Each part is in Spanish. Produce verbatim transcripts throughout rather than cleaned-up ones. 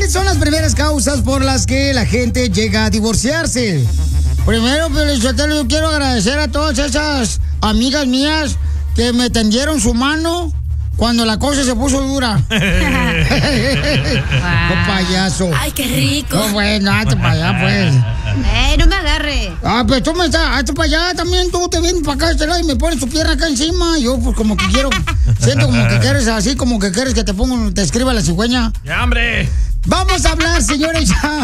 ¿Cuáles son las primeras causas por las que la gente llega a divorciarse? Primero, Felicitelo, yo quiero agradecer a todas esas amigas mías que me tendieron su mano cuando la cosa se puso dura. ¡Qué wow. payaso! ¡Ay, qué rico! No, bueno, hazte para allá, pues. ¡Eh, no me agarre! Ah, pues tú me estás, hazte para allá también, tú te vienes para acá este lado y me pones tu pierna acá encima. Yo, pues, como que quiero, siento como que quieres así, como que quieres que te ponga, te escriba la cigüeña. ¡Ya, hombre! Vamos a hablar, señores, ya.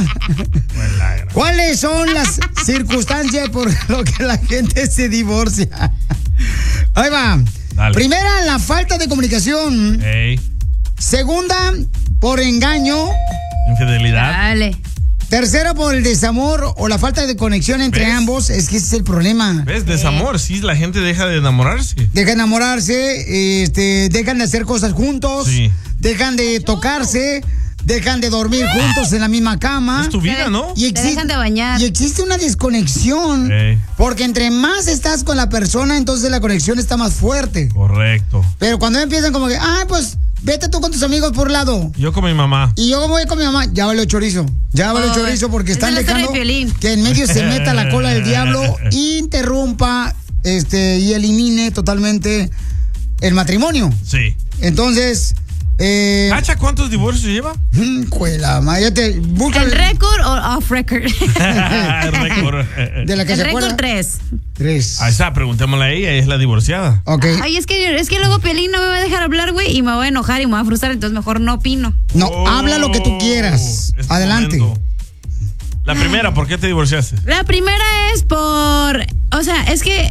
¿Cuáles son las circunstancias por lo que la gente se divorcia? Ahí va. Dale. Primera, la falta de comunicación. Hey. Segunda, por engaño. Infidelidad. Dale. Tercera, por el desamor o la falta de conexión entre ¿Ves? ambos. Es que ese es el problema. ¿Ves? Desamor. Sí, la gente deja de enamorarse. Deja de enamorarse, este, dejan de hacer cosas juntos. Sí. Dejan de tocarse. Dejan de dormir juntos en la misma cama. Es tu vida, ¿no? Y existe, dejan de bañar. Y existe una desconexión. Hey. Porque entre más estás con la persona, entonces la conexión está más fuerte. Correcto. Pero cuando empiezan como que, ah, pues, vete tú con tus amigos por lado. Yo con mi mamá. Y yo voy con mi mamá. Ya vale chorizo. Ya vale oh, chorizo porque están dejando que en medio se meta la cola del diablo, interrumpa este, y elimine totalmente el matrimonio. Sí. Entonces... Eh, ¿Cacha cuántos divorcios lleva? Cuela, te busca ¿El récord o off record? El récord. De la que el se récord acuerda. tres. Tres. Ahí está, preguntémosle a ella, ella es la divorciada. Ok. Ay, es que, es que luego Piolín no me va a dejar hablar, güey, y me voy a enojar y me voy a frustrar, entonces mejor no opino. No, oh, habla lo que tú quieras. Es Adelante. Momento. La primera, ¿por qué te divorciaste? La primera es por, o sea, es que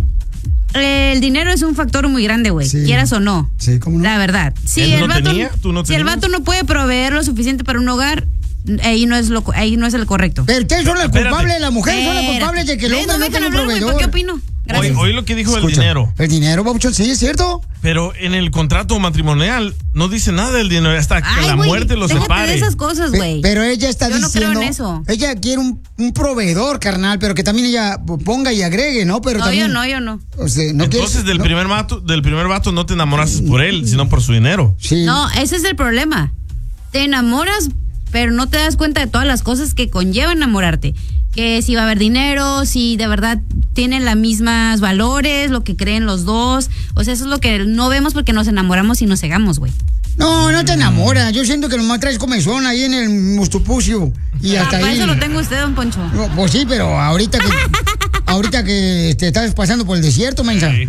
el dinero es un factor muy grande, güey, sí. quieras o no. Sí, ¿cómo no? La verdad. Si ¿Él el no vato, tenía? ¿Tú no si el vato no puede proveer lo suficiente para un hogar, ahí no es lo, ahí no es el correcto. Pero ustedes son las culpables, las mujeres son las culpables de que el hombre no tenga un proveedor. ¿Por qué opino? Hoy, hoy lo que dijo Escucha, el dinero. El dinero, Babuchón, sí, es cierto. Pero en el contrato matrimonial no dice nada del dinero hasta que Ay, la wey, muerte los separe. De esas cosas, güey. Pero ella está Yo diciendo. No creo en eso. Ella quiere un, un proveedor, carnal, pero que también ella ponga y agregue, ¿no? Pero no, también, yo no, yo no. O sea, no Entonces quieres, del no. primer vato, del primer vato no te enamoras por él, sino por su dinero. Sí. No, ese es el problema. Te enamoras, pero no te das cuenta de todas las cosas que conlleva enamorarte. Que si va a haber dinero, si de verdad tienen los mismos valores, lo que creen los dos. O sea, eso es lo que no vemos porque nos enamoramos y nos cegamos, güey. No, no te enamoras. Yo siento que nomás traes comezón ahí en el mustupucio. Y ah, hasta para ahí. eso lo tengo usted, don Poncho. No, pues sí, pero ahorita que ahorita que te estás pasando por el desierto, mensa. Sí.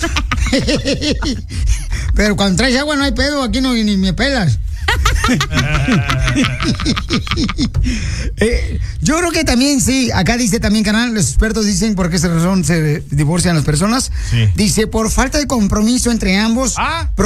Pero cuando traes agua no hay pedo, aquí no ni me pelas. eh, yo creo que también sí, acá dice también, canal, los expertos dicen por qué razón se divorcian las personas. Sí. Dice por falta de compromiso entre ambos. Ah.